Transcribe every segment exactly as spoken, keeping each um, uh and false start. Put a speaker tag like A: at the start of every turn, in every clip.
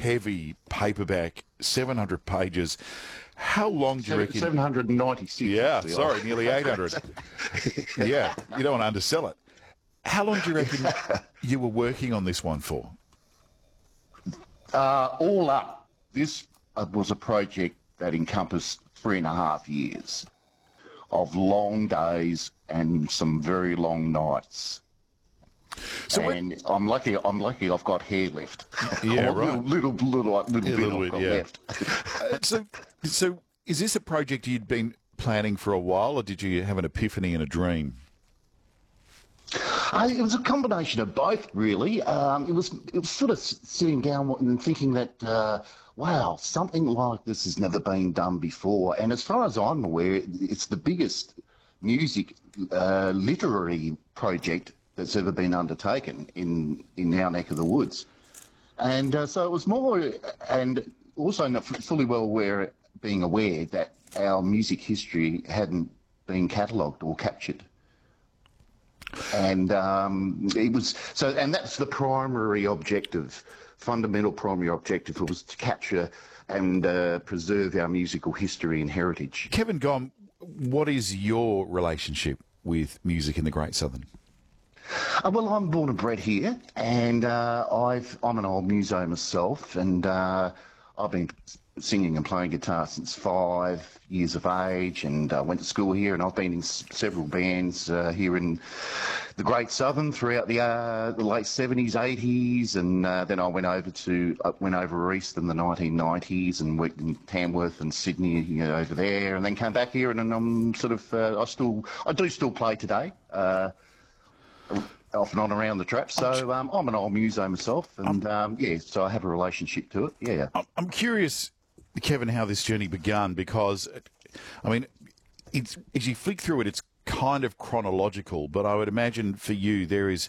A: heavy paperback, seven hundred pages. How long do you reckon?
B: seven hundred ninety-six.
A: Yeah, sorry, nearly eight hundred. Yeah, you don't want to undersell it. How long do you reckon you were working on this one for?
B: Uh, all up, this uh, was a project that encompassed three and a half years of long days and some very long nights. So and when, I'm lucky. I'm lucky. I've got hair left.
A: Yeah,
B: a
A: right.
B: Little, little, little, little
A: yeah,
B: bit,
A: little
B: I've
A: bit
B: got
A: yeah.
B: left.
A: uh, so, so is this a project you'd been planning for a while, or did you have an epiphany and a dream?
B: Uh, it was a combination of both, really. Um, it was it was sort of sitting down and thinking that, uh, wow, something like this has never been done before. And as far as I'm aware, it's the biggest music uh, literary project that's ever been undertaken in, in our neck of the woods. And uh, so it was more, and also not fully well aware, being aware that our music history hadn't been catalogued or captured. And um, it was so, and that's the primary objective, fundamental primary objective, was to capture and uh, preserve our musical history and heritage.
A: Kevin Gom, what is your relationship with music in the Great Southern?
B: Uh, well, I'm born and bred here, and uh, I've, I'm an old muso myself, and uh, I've been singing and playing guitar since five years of age, and uh, went to school here, and I've been in s- several bands uh, here in the Great Southern throughout the, uh, the late seventies, eighties, and uh, then I went over to uh, went over east in the nineteen nineties and worked in Tamworth and Sydney, you know, over there, and then came back here, and, and I'm sort of uh, I still I do still play today. Uh, off and on around the trap. So um, I'm an old muso myself, and um, yeah, so I have a relationship to it. Yeah.
A: I'm curious, Kevin, how this journey began, because, I mean, it's, as you flick through it, it's kind of chronological, but I would imagine for you there is,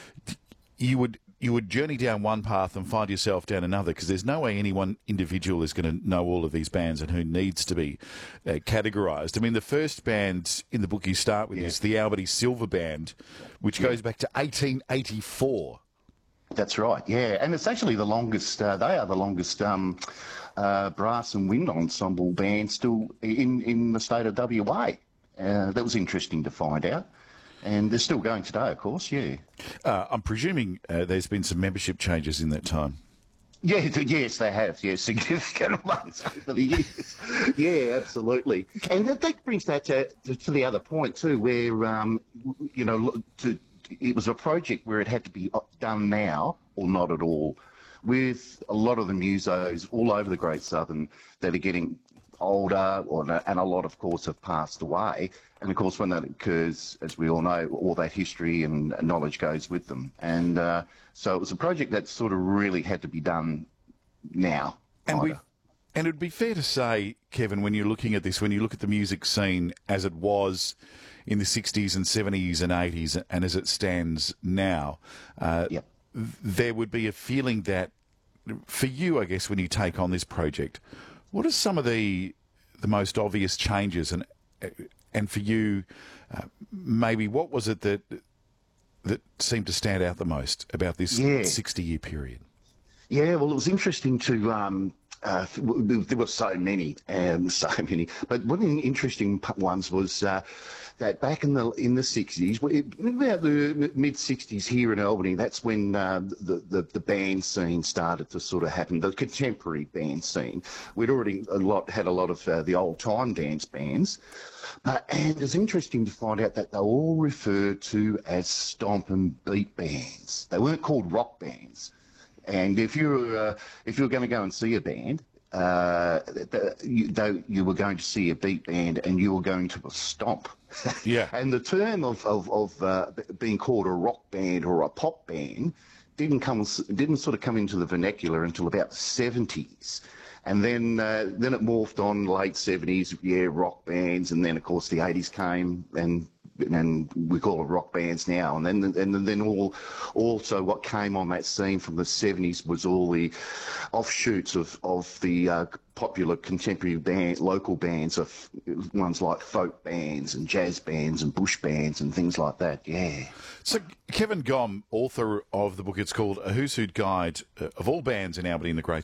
A: you would you would journey down one path and find yourself down another, because there's no way any one individual is going to know all of these bands and who needs to be uh, categorised. I mean, the first band in the book you start with yeah. is the Albany Silver Band, which yeah. goes back to eighteen eighty-four.
B: That's right, yeah. And it's actually the longest, uh, they are the longest um, uh, brass and wind ensemble band still in, in the state of W A. Uh, that was interesting to find out. And they're still going today, of course, yeah.
A: Uh, I'm presuming uh, there's been some membership changes in that time.
B: Yeah, yes, they have, yes, significant ones over the years. Yeah, absolutely. And that, that brings that to, to, to the other point, too, where, um, you know, to, it was a project where it had to be done now or not at all, with a lot of the musos all over the Great Southern that are getting older, or, and a lot, of course, have passed away. And, of course, when that occurs, as we all know, all that history and knowledge goes with them. And uh, so it was a project that sort of really had to be done now.
A: And we, and it would be fair to say, Kevin, when you're looking at this, when you look at the music scene as it was in the sixties and seventies and eighties and as it stands now, uh,
B: yep.
A: there would be a feeling that, for you, I guess, when you take on this project, what are some of the the most obvious changes, and and for you, uh, maybe what was it that that seemed to stand out the most about this
B: yeah.
A: sixty-year period?
B: Yeah, well, it was interesting to. Um, uh, there were so many, um, so many. But one of the interesting ones was uh, that back in the in the sixties, about the mid sixties here in Albany, that's when uh, the, the the band scene started to sort of happen. The contemporary band scene. We'd already a lot had a lot of uh, the old time dance bands, uh, and it's interesting to find out that they were all referred to as stomp and beat bands. They weren't called rock bands. And if you were uh, if you were going to go and see a band, uh, the, you, they, you were going to see a beat band, and you were going to a stomp.
A: Yeah.
B: And the term of of, of uh, being called a rock band or a pop band didn't come didn't sort of come into the vernacular until about the seventies. And then uh, then it morphed on late seventies, yeah, rock bands, and then of course the eighties came, and and we call it rock bands now. And then and then all also what came on that scene from the seventies was all the offshoots of of the uh, popular contemporary band, local bands, of ones like folk bands and jazz bands and bush bands and things like that. Yeah.
A: So Kevin Gom, author of the book, it's called A Who's Who Guide of all bands in Albany and the Great